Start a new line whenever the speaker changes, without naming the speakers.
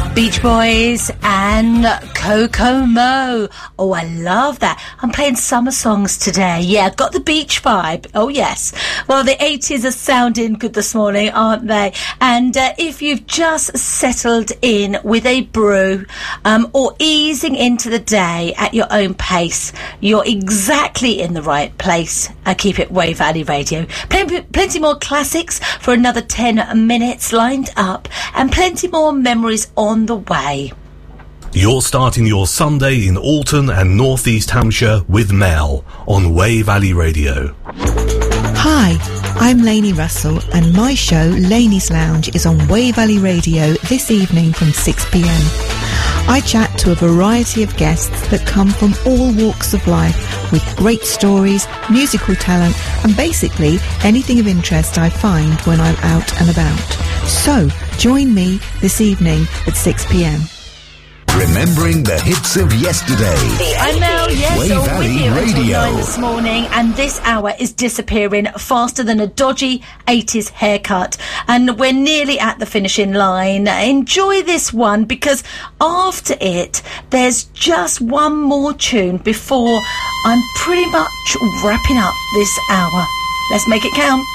Beach Boys and Coco Mo. Oh, I love that. I'm playing summer songs today. Yeah, got the beach vibe. Oh, yes. Well, the 80s are sounding good this morning, aren't they? And if you've just settled in with a brew or easing into the day at your own pace, you're exactly in the right place. Keep it Way Valley Radio. Plenty more classics for another 10 minutes lined up, and plenty more memories on the way.
You're starting your Sunday in Alton and North East Hampshire with Mel on Way Valley Radio.
Hi, I'm Lainey Russell, and my show Lainey's Lounge is on Way Valley Radio this evening from 6 p.m. I chat to a variety of guests that come from all walks of life with great stories, musical talent, and basically anything of interest I find when I'm out and about. So, join me this evening at 6 p.m.
Remembering the hits of yesterday.
I know, yes,
Way
all
Valley
with you
Radio.
until 9 this morning, and this hour is disappearing faster than a dodgy 80s haircut. And we're nearly at the finishing line. Enjoy this one, because after it, there's just one more tune before I'm pretty much wrapping up this hour. Let's make it count.